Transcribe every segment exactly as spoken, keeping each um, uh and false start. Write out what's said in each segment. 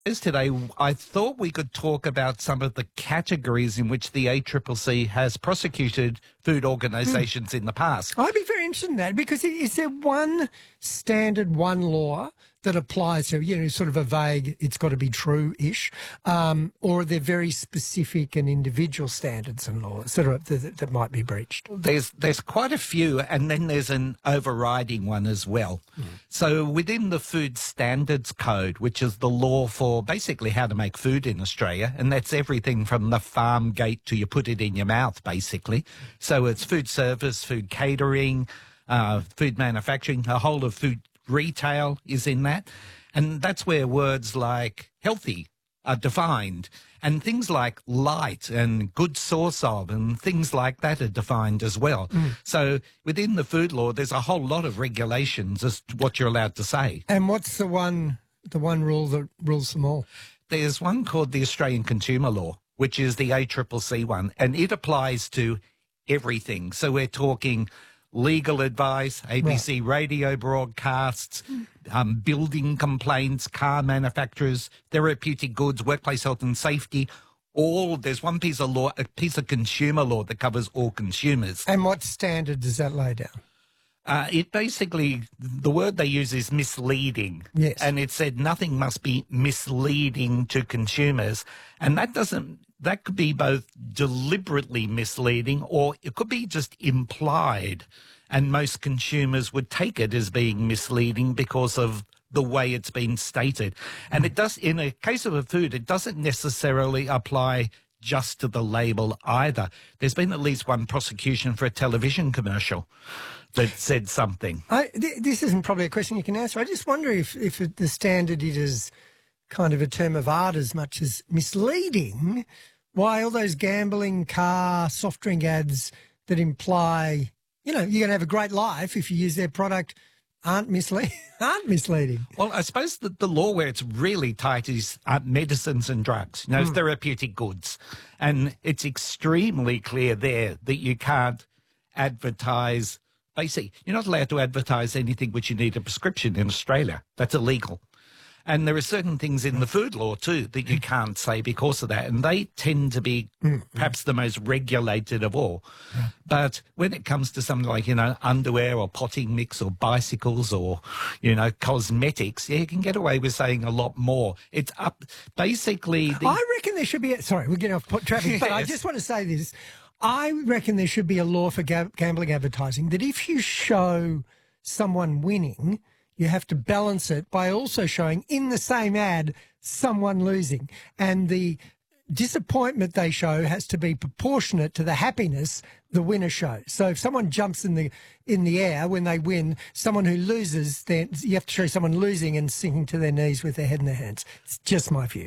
As today, I thought we could talk about some of the categories in which the A C C C has prosecuted food organisations mm. in the past. I'd be very interested in that, because is there one standard, one law that applies to, you know, sort of a vague, it's got to be true-ish, um, or are there very specific and individual standards and laws that, are, that, that might be breached? There's there's quite a few, and then there's an overriding one as well. Mm. So within the Food Standards Code, which is the law for basically how to make food in Australia, and that's everything from the farm gate to you put it in your mouth, basically. So it's food service, food catering, uh, food manufacturing, a whole of food retail is in that. And that's where words like healthy are defined, and things like light and good source of and things like that are defined as well. Mm. So within the food law, there's a whole lot of regulations as to what you're allowed to say. And what's the one, the one rule that rules them all? There's one called the Australian Consumer Law, which is the A C C C one, and it applies to everything. So we're talking legal advice, A B C right. radio broadcasts, um, building complaints, car manufacturers, therapeutic goods, workplace health and safety. All there's one piece of law, a piece of consumer law that covers all consumers. And what standard does that lay down? Uh, it basically, the word they use is misleading. Yes. And it said nothing must be misleading to consumers. And that doesn't, that could be both deliberately misleading, or it could be just implied. And most consumers would take it as being misleading because of the way it's been stated. And it does, in a case of a food, it doesn't necessarily apply just to the label either. There's been at least one prosecution for a television commercial that said something. I, th this isn't probably a question you can answer. I just wonder if, if the standard it is kind of a term of art as much as misleading, why all those gambling, car, soft drink ads that imply, you know, you're going to have a great life if you use their product aren't misleading. aren't misleading. Well, I suppose that the law where it's really tight is uh, medicines and drugs, you know, mm. therapeutic goods. And it's extremely clear there that you can't advertise. Basically, you're not allowed to advertise anything which you need a prescription in Australia. That's illegal. And there are certain things in the food law, too, that you can't say because of that. And they tend to be perhaps the most regulated of all. Yeah. But when it comes to something like, you know, underwear or potting mix or bicycles or, you know, cosmetics, yeah, you can get away with saying a lot more. It's up, basically... The... I reckon there should be... A, sorry, we're getting off traffic, but yes. I just want to say this. I reckon there should be a law for ga gambling advertising that if you show someone winning, you have to balance it by also showing in the same ad someone losing. And the disappointment they show has to be proportionate to the happiness the winner shows. So if someone jumps in the in the air when they win, someone who loses, then you have to show someone losing and sinking to their knees with their head in their hands. It's just my view.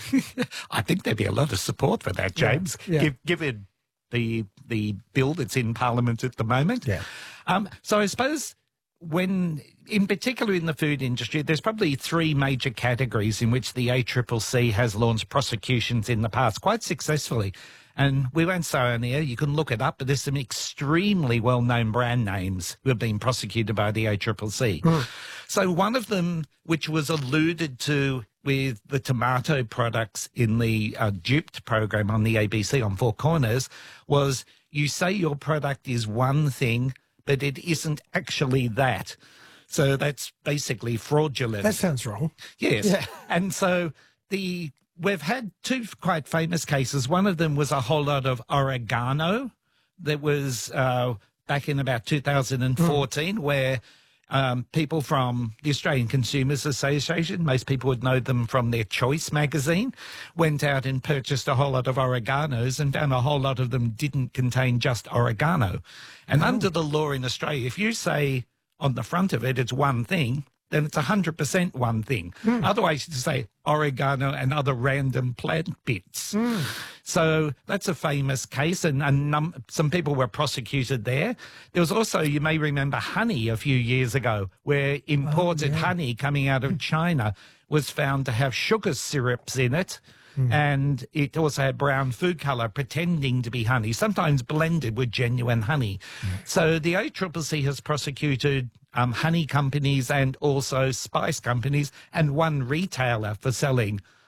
I think there'd be a lot of support for that, James. Yeah, yeah. Give, give it the the bill that's in Parliament at the moment. Yeah. Um, so I suppose when, in particular in the food industry, there's probably three major categories in which the A C C C has launched prosecutions in the past quite successfully. And we won't say on here, you can look it up, but there's some extremely well-known brand names who have been prosecuted by the A C C C. Mm. So one of them, which was alluded to with the tomato products in the uh, Duped program on the A B C on Four Corners, was you say your product is one thing, but it isn't actually that. So that's basically fraudulent. That sounds wrong. Yes. Yeah. And so the we've had two quite famous cases. One of them was a whole lot of oregano that was uh, back in about two thousand fourteen, mm. where um, people from the Australian Consumers Association, most people would know them from their Choice magazine, went out and purchased a whole lot of oreganos and found a whole lot of them didn't contain just oregano. And oh. under the law in Australia, if you say on the front of it it's one thing, then it's one hundred percent one thing. Mm. Otherwise, you say oregano and other random plant bits. Mm. So that's a famous case, and, and num some people were prosecuted there. There was also, you may remember, honey a few years ago, where imported oh, yeah. honey coming out of China was found to have sugar syrups in it. Mm. And it also had brown food colour, pretending to be honey, sometimes blended with genuine honey. Mm. So the A C C C has prosecuted um, honey companies and also spice companies and one retailer for selling